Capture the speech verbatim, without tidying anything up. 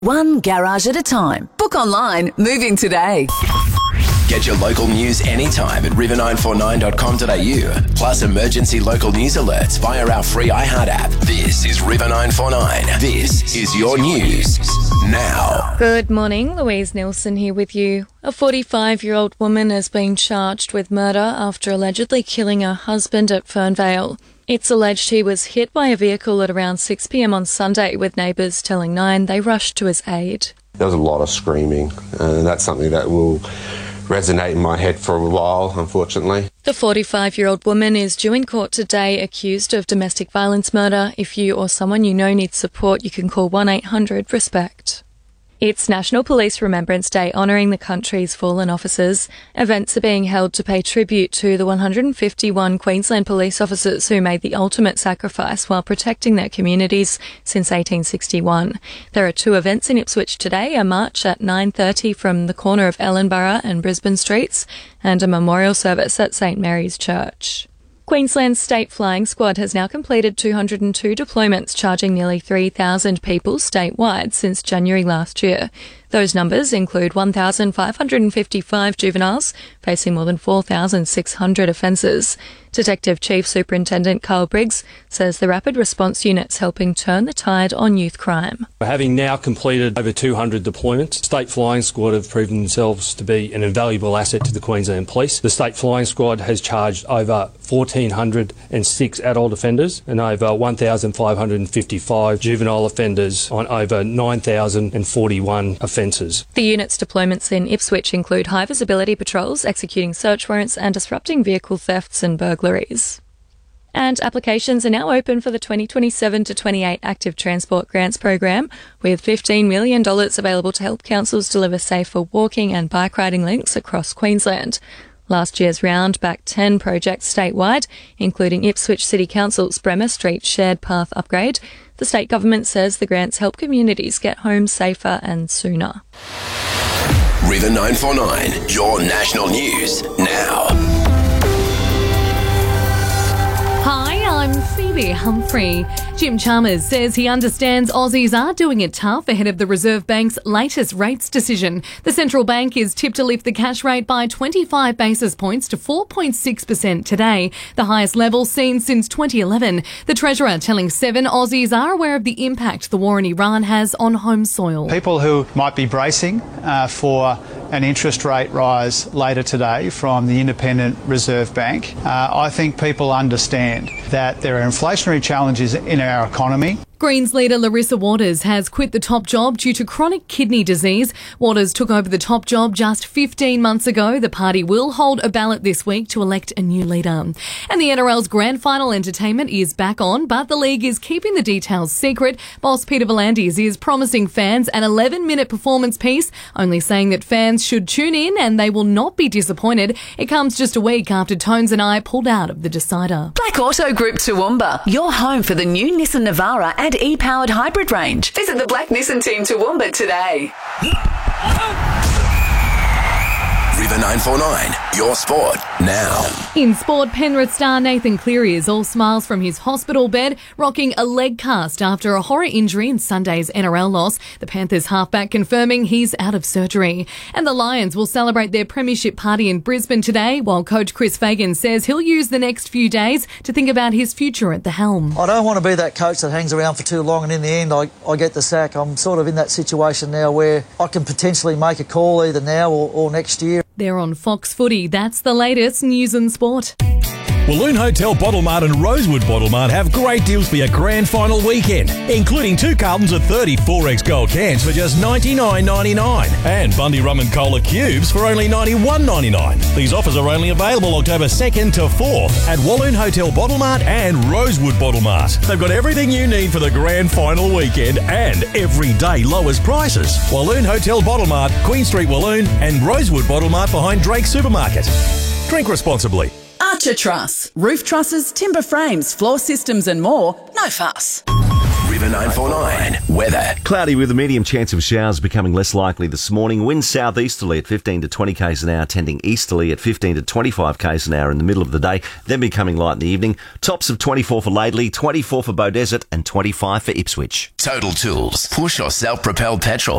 One garage at a time. Book online, moving today. Get your local news anytime at river nine four nine dot com dot a u. Plus emergency local news alerts via our free iHeart app. This is River nine four nine. This is your news now. Good morning, Louise Nielsen here with you. A forty-five-year-old woman has been charged with murder after allegedly killing her husband at Fernvale. It's alleged he was hit by a vehicle at around six p m on Sunday, with neighbours telling Nine they rushed to his aid. There was a lot of screaming, and that's something that will resonate in my head for a while, unfortunately. The forty-five-year-old woman is due in court today, accused of domestic violence murder. If you or someone you know needs support, you can call one eight hundred RESPECT. It's National Police Remembrance Day, honouring the country's fallen officers. Events are being held to pay tribute to the one hundred fifty-one Queensland police officers who made the ultimate sacrifice while protecting their communities since eighteen sixty-one. There are two events in Ipswich today, a march at nine thirty from the corner of Ellenborough and Brisbane Streets, and a memorial service at St Mary's Church. Queensland's State Flying Squad has now completed two hundred two deployments, charging nearly three thousand people statewide since January last year. Those numbers include one thousand five hundred fifty-five juveniles facing more than four thousand six hundred offences. Detective Chief Superintendent Carl Briggs says the Rapid Response Unit's helping turn the tide on youth crime. Having now completed over two hundred deployments, State Flying Squad have proven themselves to be an invaluable asset to the Queensland Police. The State Flying Squad has charged over one thousand four hundred six adult offenders and over one thousand five hundred fifty-five juvenile offenders on over nine thousand forty-one offences. The unit's deployments in Ipswich include high visibility patrols, executing search warrants and disrupting vehicle thefts and burglaries. And applications are now open for the twenty twenty-seven to twenty-eight Active Transport Grants program, with fifteen million dollars available to help councils deliver safer walking and bike riding links across Queensland. Last year's round backed ten projects statewide, including Ipswich City Council's Bremer Street Shared Path upgrade. The state government says the grants help communities get home safer and sooner. River nine four nine, your national news now. Hi, I'm Phoebe Humphrey. Jim Chalmers says he understands Aussies are doing it tough ahead of the Reserve Bank's latest rates decision. The central bank is tipped to lift the cash rate by twenty-five basis points to four point six percent today, the highest level seen since twenty eleven. The Treasurer telling Seven Aussies are aware of the impact the war in Iran has on home soil. People who might be bracing uh, for an interest rate rise later today from the Independent Reserve Bank, uh, I think people understand that there are inflationary challenges in our economy. Greens leader Larissa Waters has quit the top job due to chronic kidney disease. Waters took over the top job just fifteen months ago. The party will hold a ballot this week to elect a new leader. And the N R L's grand final entertainment is back on, but the league is keeping the details secret. Boss Peter V'landys is promising fans an eleven-minute performance piece, only saying that fans should tune in and they will not be disappointed. It comes just a week after Tones and I pulled out of the decider. Black Auto Group Toowoomba, your home for the new Nissan Navara and e-powered hybrid range. Visit the Black Nissan team Toowoomba today. River nine four nine, your sport now. In sport, Penrith star Nathan Cleary is all smiles from his hospital bed, rocking a leg cast after a horror injury in Sunday's N R L loss. The Panthers halfback confirming he's out of surgery. And the Lions will celebrate their premiership party in Brisbane today, while coach Chris Fagan says he'll use the next few days to think about his future at the helm. I don't want to be that coach that hangs around for too long and in the end I, I get the sack. I'm sort of in that situation now where I can potentially make a call either now or, or next year. They're on Fox Footy. That's the latest news and sport. Walloon Hotel Bottle Mart and Rosewood Bottle Mart have great deals for your grand final weekend, including two cartons of thirty-four X Gold cans for just ninety-nine ninety-nine and Bundy Rum and Cola cubes for only ninety-one ninety-nine. These offers are only available October second to fourth at Walloon Hotel Bottle Mart and Rosewood Bottle Mart. They've got everything you need for the grand final weekend and everyday lowest prices. Walloon Hotel Bottle Mart, Queen Street, Walloon, and Rosewood Bottle Mart behind Drake Supermarket. Drink responsibly. Archer Truss, roof trusses, timber frames, floor systems and more. No fuss. River River nine four nine. Weather. Cloudy with a medium chance of showers becoming less likely this morning. Winds southeasterly at fifteen to twenty k's an hour, tending easterly at fifteen to twenty-five k's an hour in the middle of the day, then becoming light in the evening. Tops of twenty-four for Laidley, twenty-four for Beaudesert and twenty-five for Ipswich. Total Tools. Push or self-propelled petrol.